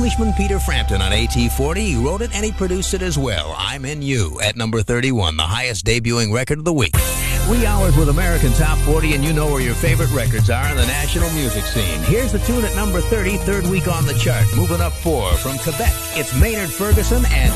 Englishman Peter Frampton on AT40. He wrote it and he produced it as well. I'm in You at number 31, the highest debuting record of the week. 3 hours with American Top 40, and you know where your favorite records are in the national music scene. Here's the tune at number 30, third week on the chart. Moving up 4 from Quebec, it's Maynard Ferguson and